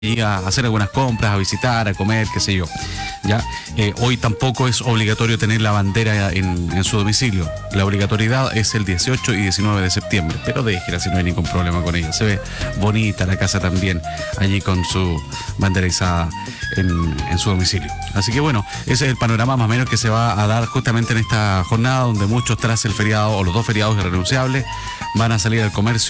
ir a hacer algunas compras, a visitar, a comer, qué sé yo. ¿Ya? Hoy tampoco es obligatorio tener la bandera en su domicilio. La obligatoriedad es el 18 y 19 de septiembre, pero déjela si no hay ningún problema con ella. Se ve bonita la casa también, allí con su bandera izada en su domicilio. Así que bueno, ese es el panorama más o menos que se va a dar justamente en esta jornada, donde muchos, tras el feriado o los dos feriados irrenunciables, van a salir al comercio